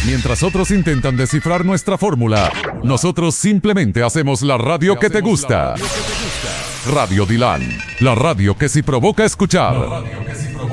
Mientras otros intentan descifrar nuestra fórmula, nosotros simplemente hacemos la radio que te gusta. Radio Dilan, la radio que sí provoca escuchar.